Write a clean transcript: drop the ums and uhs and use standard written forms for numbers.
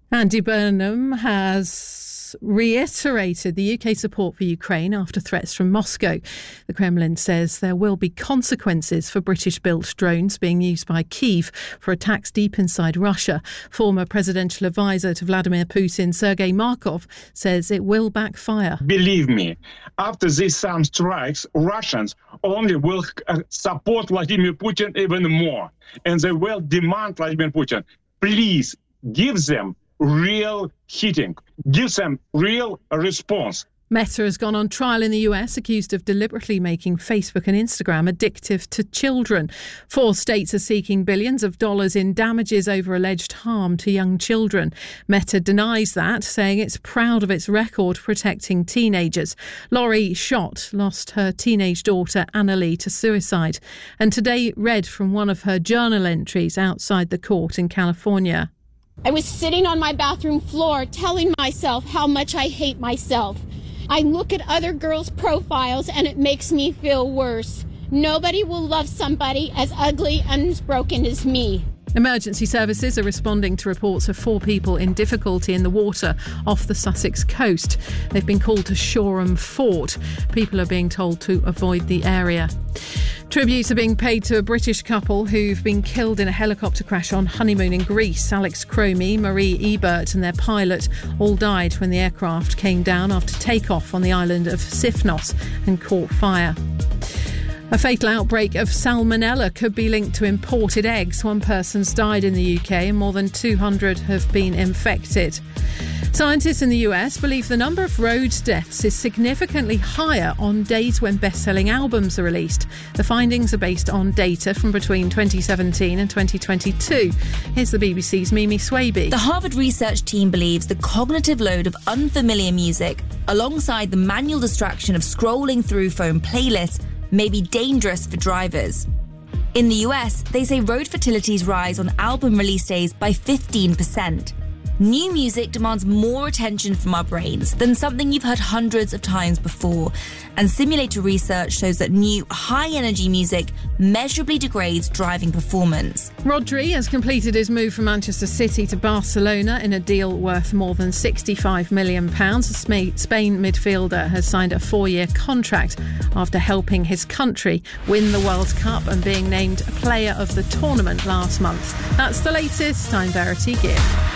Andy Burnham has reiterated the UK support for Ukraine after threats from Moscow. The Kremlin says there will be consequences for British-built drones being used by Kyiv for attacks deep inside Russia. Former presidential advisor to Vladimir Putin, Sergei Markov, says it will backfire. Believe me, after these some strikes, Russians only will support Vladimir Putin even more. And they will demand Vladimir Putin, please give them real hitting, give them real response. Meta has gone on trial in the US, accused of deliberately making Facebook and Instagram addictive to children. 4 states are seeking billions of dollars in damages over alleged harm to young children. Meta denies that, saying it's proud of its record protecting teenagers. Laurie Schott lost her teenage daughter Annalie to suicide, and today read from one of her journal entries outside the court in California. I was sitting on my bathroom floor telling myself how much I hate myself. I look at other girls' profiles and it makes me feel worse. Nobody will love somebody as ugly and as broken as me. Emergency services are responding to reports of 4 people in difficulty in the water off the Sussex coast. They've been called to Shoreham Fort. People are being told to avoid the area. Tributes are being paid to a British couple who've been killed in a helicopter crash on honeymoon in Greece. Alex Cromie, Marie Ebert and their pilot all died when the aircraft came down after takeoff on the island of Sifnos and caught fire. A fatal outbreak of salmonella could be linked to imported eggs. 1 person's died in the UK and more than 200 have been infected. Scientists in the US believe the number of road deaths is significantly higher on days when best-selling albums are released. The findings are based on data from between 2017 and 2022. Here's the BBC's Mimi Swaby. The Harvard research team believes the cognitive load of unfamiliar music, alongside the manual distraction of scrolling through phone playlists, may be dangerous for drivers. In the US, they say road fatalities rise on album release days by 15%. New music demands more attention from our brains than something you've heard hundreds of times before, and simulator research shows that new high-energy music measurably degrades driving performance. Rodri has completed his move from Manchester City to Barcelona in a deal worth more than £65 million. Spain midfielder has signed a 4-year contract after helping his country win the World Cup and being named Player of the Tournament last month. That's the latest. I'm Verity Gibb.